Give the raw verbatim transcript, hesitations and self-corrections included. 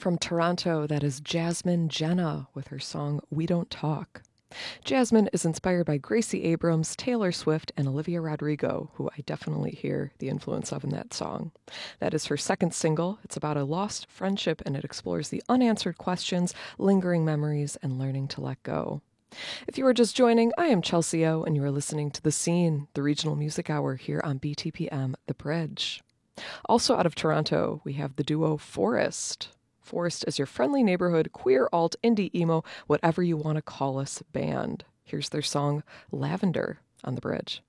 from Toronto, that is Jasmine Jenna with her song We Don't Talk. Jasmine is inspired by Gracie Abrams, Taylor Swift, and Olivia Rodrigo, who I definitely hear the influence of in that song. That is her second single. It's about a lost friendship, and it explores the unanswered questions, lingering memories, and learning to let go. If you are just joining, I am Chelsea O, and you are listening to The Scene, the regional music hour here on B T P M The Bridge. Also out of Toronto, we have the duo Forest. Forest is your friendly neighborhood, queer, alt, indie, emo, whatever you want to call us band. Here's their song, Lavender, on The Bridge.